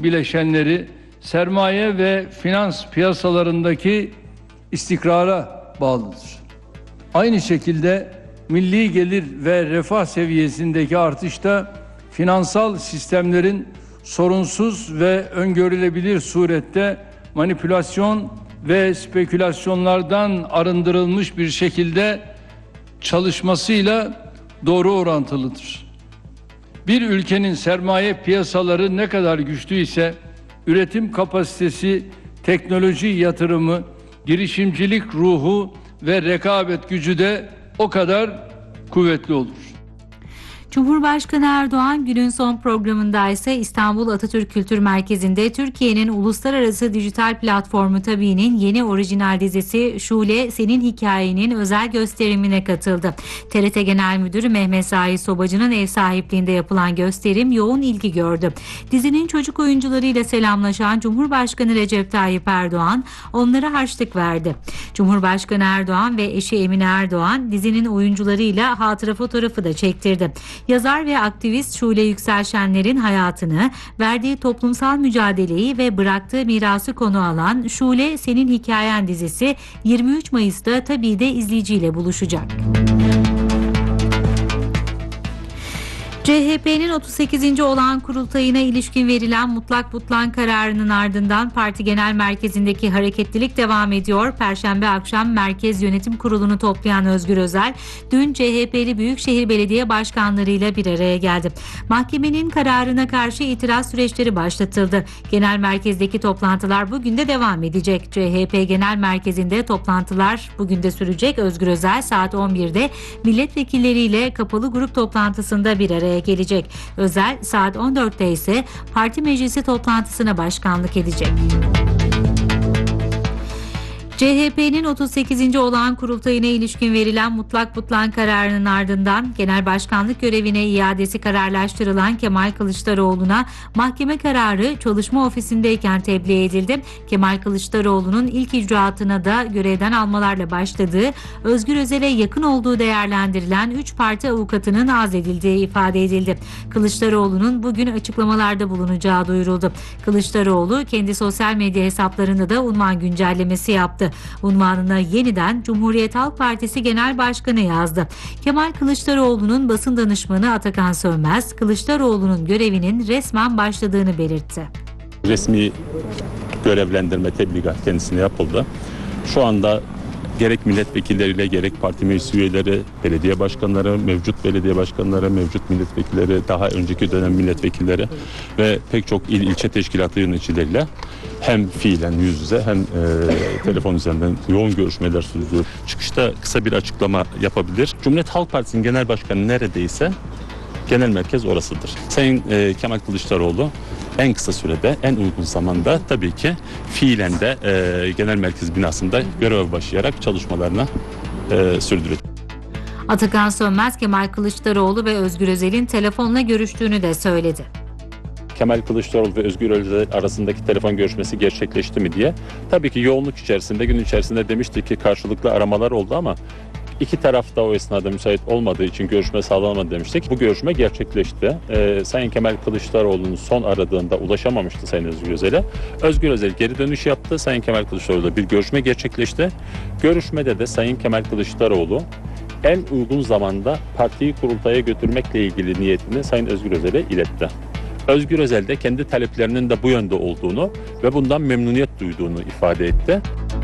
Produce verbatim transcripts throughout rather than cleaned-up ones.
bileşenleri sermaye ve finans piyasalarındaki istikrara bağlıdır. Aynı şekilde milli gelir ve refah seviyesindeki artışta finansal sistemlerin sorunsuz ve öngörülebilir surette manipülasyon ve spekülasyonlardan arındırılmış bir şekilde çalışmasıyla doğru orantılıdır. Bir ülkenin sermaye piyasaları ne kadar güçlü ise üretim kapasitesi, teknoloji yatırımı, girişimcilik ruhu ve rekabet gücü de o kadar kuvvetli olur. Cumhurbaşkanı Erdoğan günün son programında ise İstanbul Atatürk Kültür Merkezi'nde Türkiye'nin uluslararası dijital platformu Tabii'nin yeni orijinal dizisi Şule Senin Hikayenin özel gösterimine katıldı. T R T Genel Müdürü Mehmet Zahid Sobacı'nın ev sahipliğinde yapılan gösterim yoğun ilgi gördü. Dizinin çocuk oyuncularıyla selamlaşan Cumhurbaşkanı Recep Tayyip Erdoğan onlara harçlık verdi. Cumhurbaşkanı Erdoğan ve eşi Emine Erdoğan dizinin oyuncularıyla hatıra fotoğrafı da çektirdi. Yazar ve aktivist Şule Yükselşenler'in hayatını, verdiği toplumsal mücadeleyi ve bıraktığı mirası konu alan Şule Senin Hikayen dizisi yirmi üç Mayıs'ta Tabii'de izleyiciyle buluşacak. C H P'nin otuz sekizinci olağan kurultayına ilişkin verilen mutlak butlan kararının ardından parti genel merkezindeki hareketlilik devam ediyor. Perşembe akşam Merkez Yönetim Kurulu'nu toplayan Özgür Özel, dün C H P'li Büyükşehir Belediye Başkanlarıyla bir araya geldi. Mahkemenin kararına karşı itiraz süreçleri başlatıldı. Genel merkezdeki toplantılar bugün de devam edecek. C H P Genel Merkezi'nde toplantılar bugün de sürecek. Özgür Özel saat on birde milletvekilleriyle kapalı grup toplantısında bir araya gelecek. Özel saat on dörtte ise parti meclisi toplantısına başkanlık edecek. C H P'nin otuz sekizinci olağan kurultayına ilişkin verilen mutlak butlan kararının ardından genel başkanlık görevine iadesi kararlaştırılan Kemal Kılıçdaroğlu'na mahkeme kararı çalışma ofisindeyken tebliğ edildi. Kemal Kılıçdaroğlu'nun ilk icraatına da görevden almalarla başladığı, Özgür Özel'e yakın olduğu değerlendirilen üç parti avukatının azledildiği ifade edildi. Kılıçdaroğlu'nun bugün açıklamalarda bulunacağı duyuruldu. Kılıçdaroğlu kendi sosyal medya hesaplarında da unvan güncellemesi yaptı. Unvanına yeniden Cumhuriyet Halk Partisi Genel Başkanı yazdı. Kemal Kılıçdaroğlu'nun basın danışmanı Atakan Sönmez, Kılıçdaroğlu'nun görevinin resmen başladığını belirtti. Resmi görevlendirme tebligat kendisine yapıldı. Şu anda gerek milletvekilleriyle gerek parti meclis üyeleri, belediye başkanları, mevcut belediye başkanları, mevcut milletvekilleri, daha önceki dönem milletvekilleri ve pek çok il ilçe teşkilatı yöneticileriyle hem fiilen yüz yüze hem e, telefon üzerinden yoğun görüşmeler sürdü. Çıkışta kısa bir açıklama yapabilir. Cumhuriyet Halk Partisi'nin genel başkanı neredeyse genel merkez orasıdır. Sayın e, Kemal Kılıçdaroğlu en kısa sürede, en uygun zamanda tabii ki fiilen de e, genel merkez binasında görev başlayarak çalışmalarına e, sürdürecek. Atakan Sönmez, Kemal Kılıçdaroğlu ve Özgür Özel'in telefonla görüştüğünü de söyledi. Kemal Kılıçdaroğlu ve Özgür Özel arasındaki telefon görüşmesi gerçekleşti mi diye. Tabii ki yoğunluk içerisinde, gün içerisinde demişti ki karşılıklı aramalar oldu ama İki taraf da o esnada müsait olmadığı için görüşme sağlanamadı demiştik. Bu görüşme gerçekleşti. Ee, Sayın Kemal Kılıçdaroğlu'nun son aradığında ulaşamamıştı Sayın Özgür Özel'e. Özgür Özel geri dönüş yaptı. Sayın Kemal Kılıçdaroğlu'yla bir görüşme gerçekleşti. Görüşmede de Sayın Kemal Kılıçdaroğlu en uygun zamanda partiyi kurultaya götürmekle ilgili niyetini Sayın Özgür Özel'e iletti. Özgür Özel de kendi taleplerinin de bu yönde olduğunu ve bundan memnuniyet duyduğunu ifade etti.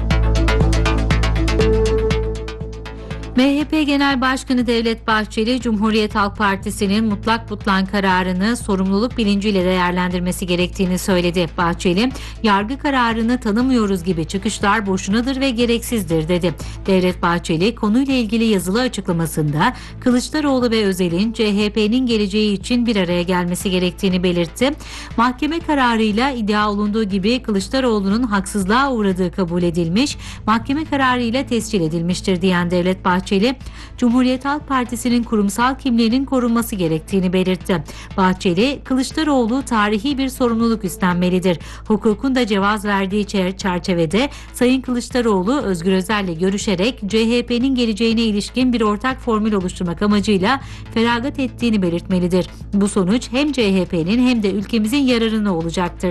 M H P Genel Başkanı Devlet Bahçeli, Cumhuriyet Halk Partisi'nin mutlak butlan kararını sorumluluk bilinciyle değerlendirmesi gerektiğini söyledi. Bahçeli, yargı kararını tanımıyoruz gibi çıkışlar boşunadır ve gereksizdir dedi. Devlet Bahçeli, konuyla ilgili yazılı açıklamasında Kılıçdaroğlu ve Özel'in C H P'nin geleceği için bir araya gelmesi gerektiğini belirtti. Mahkeme kararıyla iddia olunduğu gibi Kılıçdaroğlu'nun haksızlığa uğradığı kabul edilmiş, mahkeme kararıyla tescil edilmiştir diyen Devlet Bahçeli, Bahçeli, Cumhuriyet Halk Partisi'nin kurumsal kimliğinin korunması gerektiğini belirtti. Bahçeli, Kılıçdaroğlu tarihi bir sorumluluk üstlenmelidir. Hukukun da cevaz verdiği çerçevede Sayın Kılıçdaroğlu, Özgür Özel'le görüşerek C H P'nin geleceğine ilişkin bir ortak formül oluşturmak amacıyla feragat ettiğini belirtmelidir. Bu sonuç hem C H P'nin hem de ülkemizin yararına olacaktır